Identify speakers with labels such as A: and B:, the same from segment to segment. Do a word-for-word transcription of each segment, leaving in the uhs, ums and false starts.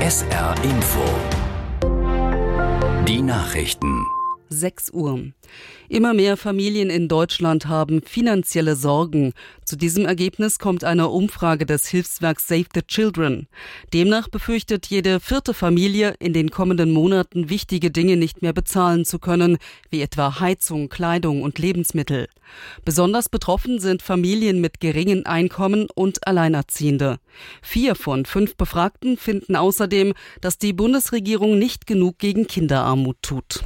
A: S R Info. Die Nachrichten.
B: sechs Uhr. Immer mehr Familien in Deutschland haben finanzielle Sorgen. Zu diesem Ergebnis kommt eine Umfrage des Hilfswerks Save the Children. Demnach befürchtet jede vierte Familie, in den kommenden Monaten wichtige Dinge nicht mehr bezahlen zu können, wie etwa Heizung, Kleidung und Lebensmittel. Besonders betroffen sind Familien mit geringen Einkommen und Alleinerziehende. Vier von fünf Befragten finden außerdem, dass die Bundesregierung nicht genug gegen Kinderarmut tut.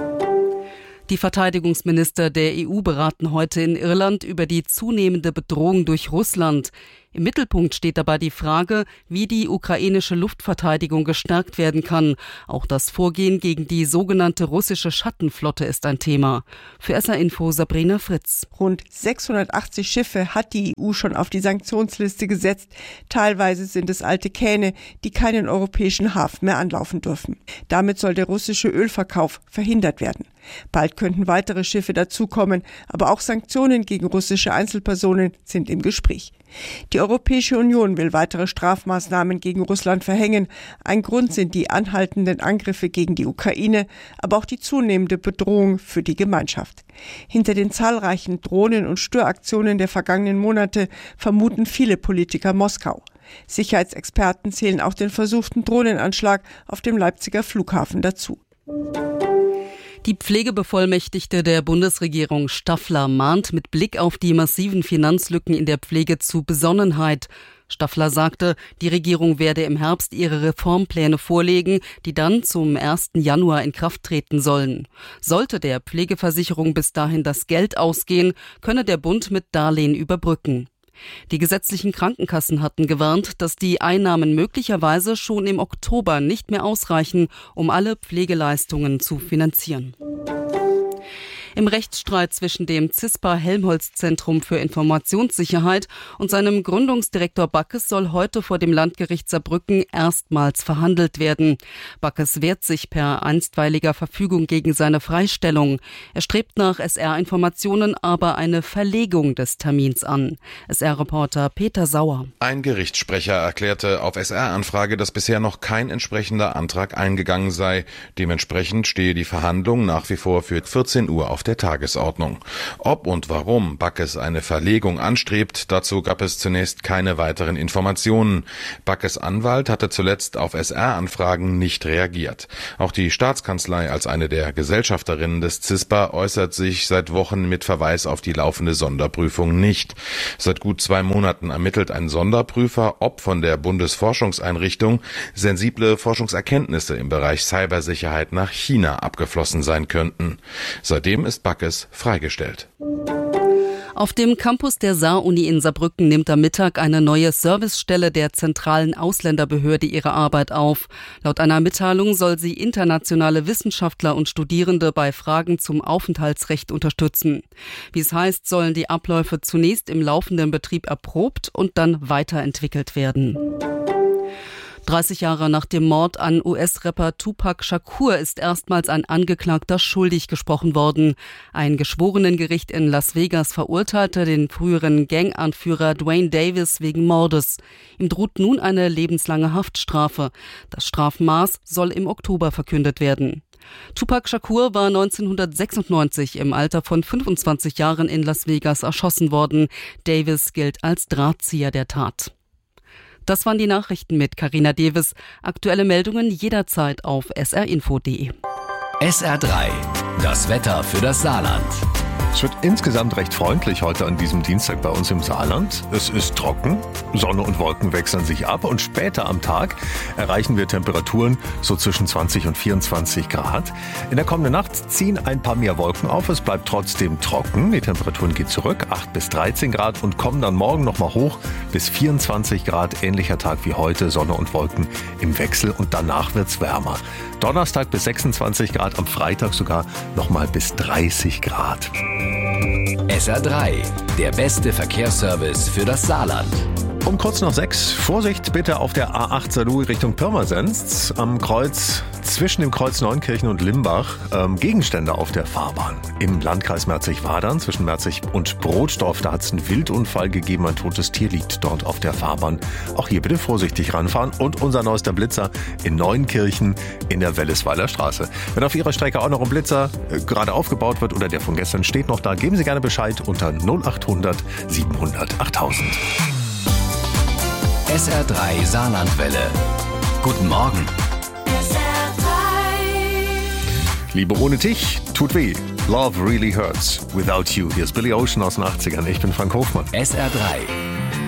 B: Die Verteidigungsminister der E U beraten heute in Irland über die zunehmende Bedrohung durch Russland. Im Mittelpunkt steht dabei die Frage, wie die ukrainische Luftverteidigung gestärkt werden kann. Auch das Vorgehen gegen die sogenannte russische Schattenflotte ist ein Thema. Für S R Info Sabrina Fritz.
C: Rund sechshundertachtzig Schiffe hat die E U schon auf die Sanktionsliste gesetzt. Teilweise sind es alte Kähne, die keinen europäischen Hafen mehr anlaufen dürfen. Damit soll der russische Ölverkauf verhindert werden. Bald könnten weitere Schiffe dazukommen, aber auch Sanktionen gegen russische Einzelpersonen sind im Gespräch. Die Europäische Union will weitere Strafmaßnahmen gegen Russland verhängen. Ein Grund sind die anhaltenden Angriffe gegen die Ukraine, aber auch die zunehmende Bedrohung für die Gemeinschaft. Hinter den zahlreichen Drohnen- und Störaktionen der vergangenen Monate vermuten viele Politiker Moskau. Sicherheitsexperten zählen auch den versuchten Drohnenanschlag auf dem Leipziger Flughafen dazu.
B: Die Pflegebevollmächtigte der Bundesregierung Staffler mahnt mit Blick auf die massiven Finanzlücken in der Pflege zu Besonnenheit. Staffler sagte, die Regierung werde im Herbst ihre Reformpläne vorlegen, die dann zum ersten Januar in Kraft treten sollen. Sollte der Pflegeversicherung bis dahin das Geld ausgehen, könne der Bund mit Darlehen überbrücken. Die gesetzlichen Krankenkassen hatten gewarnt, dass die Einnahmen möglicherweise schon im Oktober nicht mehr ausreichen, um alle Pflegeleistungen zu finanzieren. Im Rechtsstreit zwischen dem CISPA-Helmholtz-Zentrum für Informationssicherheit und seinem Gründungsdirektor Backes soll heute vor dem Landgericht Saarbrücken erstmals verhandelt werden. Backes wehrt sich per einstweiliger Verfügung gegen seine Freistellung. Er strebt nach S R-Informationen aber eine Verlegung des Termins an. S R-Reporter Peter Sauer.
D: Ein Gerichtssprecher erklärte auf S R-Anfrage, dass bisher noch kein entsprechender Antrag eingegangen sei. Dementsprechend stehe die Verhandlung nach wie vor für vierzehn Uhr auf der Tagesordnung. Ob und warum Backes eine Verlegung anstrebt, dazu gab es zunächst keine weiteren Informationen. Backes Anwalt hatte zuletzt auf S R-Anfragen nicht reagiert. Auch die Staatskanzlei als eine der Gesellschafterinnen des CISPA äußert sich seit Wochen mit Verweis auf die laufende Sonderprüfung nicht. Seit gut zwei Monaten ermittelt ein Sonderprüfer, ob von der Bundesforschungseinrichtung sensible Forschungserkenntnisse im Bereich Cybersicherheit nach China abgeflossen sein könnten. Seitdem ist Backes freigestellt.
B: Auf dem Campus der Saar-Uni in Saarbrücken nimmt am Mittag eine neue Servicestelle der zentralen Ausländerbehörde ihre Arbeit auf. Laut einer Mitteilung soll sie internationale Wissenschaftler und Studierende bei Fragen zum Aufenthaltsrecht unterstützen. Wie es heißt, sollen die Abläufe zunächst im laufenden Betrieb erprobt und dann weiterentwickelt werden. dreißig Jahre nach dem Mord an U S-Rapper Tupac Shakur ist erstmals ein Angeklagter schuldig gesprochen worden. Ein Geschworenengericht in Las Vegas verurteilte den früheren Ganganführer Duane Davis wegen Mordes. Ihm droht nun eine lebenslange Haftstrafe. Das Strafmaß soll im Oktober verkündet werden. Tupac Shakur war neunzehnhundertsechsundneunzig im Alter von fünfundzwanzig Jahren in Las Vegas erschossen worden. Davis gilt als Drahtzieher der Tat. Das waren die Nachrichten mit Carina Deves. Aktuelle Meldungen jederzeit auf s r info punkt d e.
A: S R drei. Das Wetter für das Saarland.
E: Es wird insgesamt recht freundlich heute an diesem Dienstag bei uns im Saarland. Es ist trocken, Sonne und Wolken wechseln sich ab und später am Tag erreichen wir Temperaturen so zwischen zwanzig und vierundzwanzig Grad. In der kommenden Nacht ziehen ein paar mehr Wolken auf, es bleibt trotzdem trocken. Die Temperaturen gehen zurück, acht bis dreizehn Grad und kommen dann morgen nochmal hoch bis vierundzwanzig Grad. Ähnlicher Tag wie heute, Sonne und Wolken im Wechsel und danach wird's wärmer. Donnerstag bis sechsundzwanzig Grad, am Freitag sogar nochmal bis dreißig Grad.
A: S R drei, der beste Verkehrsservice für das Saarland.
E: Um kurz nach sechs. Vorsicht bitte auf der A acht Saarlouis Richtung Pirmasens. Am Kreuz, zwischen dem Kreuz Neunkirchen und Limbach, ähm, Gegenstände auf der Fahrbahn. Im Landkreis Merzig-Wadern, zwischen Merzig und Brotdorf, da hat es einen Wildunfall gegeben. Ein totes Tier liegt dort auf der Fahrbahn. Auch hier bitte vorsichtig ranfahren. Und unser neuester Blitzer in Neunkirchen in der Wellesweiler Straße. Wenn auf Ihrer Strecke auch noch ein Blitzer äh, gerade aufgebaut wird oder der von gestern steht noch da, geben Sie gerne Bescheid unter null acht hundert siebenhundert achttausend.
A: S R drei Saarlandwelle. Guten Morgen.
F: S R drei.
E: Liebe ohne dich tut weh. Love really hurts. Without you. Hier ist Billy Ocean aus den achtzigern. Ich bin Frank Hofmann.
A: S R drei